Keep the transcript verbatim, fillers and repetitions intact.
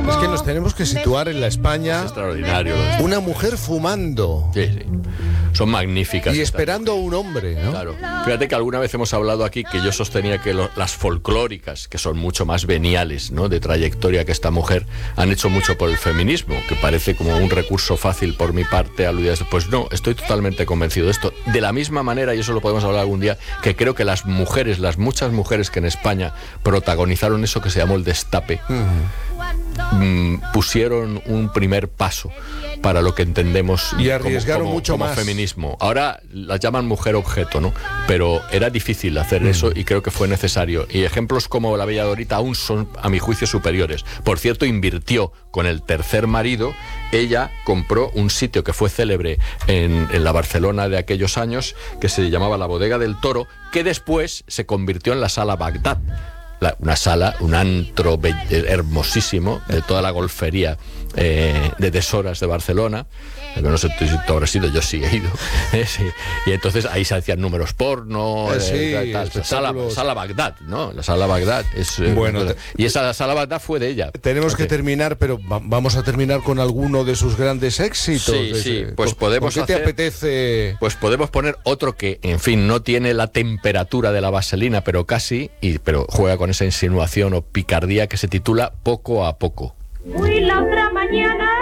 Es que nos tenemos que situar en la España. Es extraordinario. Una mujer fumando. Sí, sí. Son magníficas. Y esperando a un hombre, ¿no? Claro. Fíjate que alguna vez hemos hablado aquí que yo sostenía que lo, las folclóricas, que son mucho más veniales, ¿no?, de trayectoria que esta mujer, han hecho mucho por el feminismo, que parece como un recurso fácil por mi parte aludir a esto. Pues no, estoy totalmente convencido de esto. De la misma manera, y eso lo podemos hablar algún día, que creo que las mujeres, las muchas mujeres que en España protagonizaron eso que se llamó el destape, uh-huh. mmm, pusieron un primer paso para lo que entendemos y arriesgaron como, como, mucho como más. Feminismo. Ahora las llaman mujer objeto, ¿no? Pero era difícil hacer mm. eso y creo que fue necesario. Y ejemplos como la Bella Dorita aún son, a mi juicio, superiores. Por cierto, invirtió con el tercer marido. Ella compró un sitio que fue célebre en, en la Barcelona de aquellos años, que se llamaba la Bodega del Toro, que después se convirtió en la Sala Bagdad. La, una sala, un antro be- hermosísimo de toda la golfería eh, de Tesoras de Barcelona. No sé si tú habrás ido, yo sí he ido. Eh, sí. Y entonces ahí se hacían números porno, eh, sí, eh, tal, tal. Sala, sala Bagdad, ¿no? La Sala Bagdad es eh, bueno, te, y esa Sala Bagdad fue de ella. Tenemos okay. que terminar, pero va, vamos a terminar con alguno de sus grandes éxitos. Sí, sí, ese. pues podemos ¿Qué hacer, te apetece? Pues podemos poner otro que, en fin, no tiene la temperatura de la vaselina, pero casi, y pero juega con esa insinuación o picardía que se titula Poco a Poco. Fui la otra mañana